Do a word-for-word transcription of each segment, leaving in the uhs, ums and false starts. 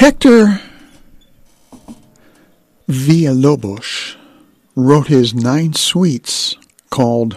Hector Villalobos wrote his nine suites called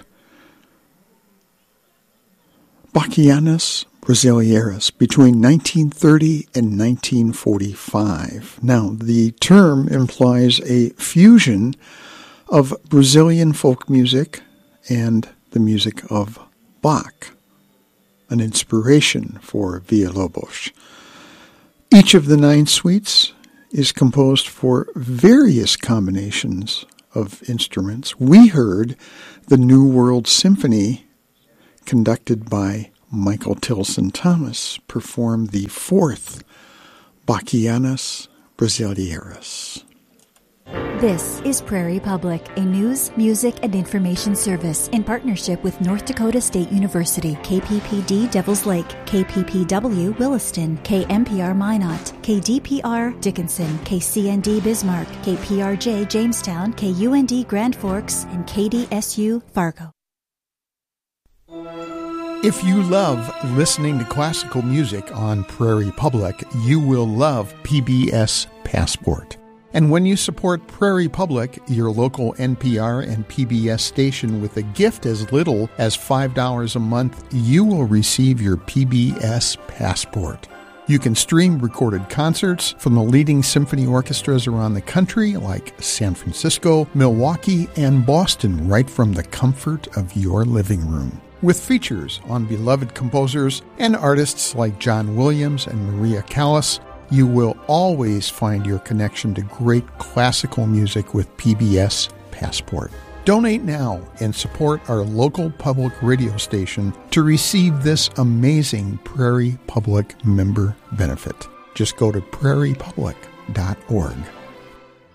Bachianas Brasileiras between nineteen thirty and nineteen forty-five. Now, the term implies a fusion of Brazilian folk music and the music of Bach, an inspiration for Villalobos. Each of the nine suites is composed for various combinations of instruments. We heard the New World Symphony, conducted by Michael Tilson Thomas, perform the fourth Bachianas Brasileiras. This is Prairie Public, a news, music, and information service in partnership with North Dakota State University, K P P D Devils Lake, K P P W Williston, K M P R Minot, K D P R Dickinson, K C N D Bismarck, K P R J Jamestown, K U N D Grand Forks, and K D S U Fargo. If you love listening to classical music on Prairie Public, you will love P B S Passport. And when you support Prairie Public, your local N P R and P B S station, with a gift as little as five dollars a month, you will receive your P B S Passport. You can stream recorded concerts from the leading symphony orchestras around the country, like San Francisco, Milwaukee, and Boston, right from the comfort of your living room. With features on beloved composers and artists like John Williams and Maria Callas, you will always find your connection to great classical music with P B S Passport. Donate now and support our local public radio station to receive this amazing Prairie Public member benefit. Just go to prairie public dot org.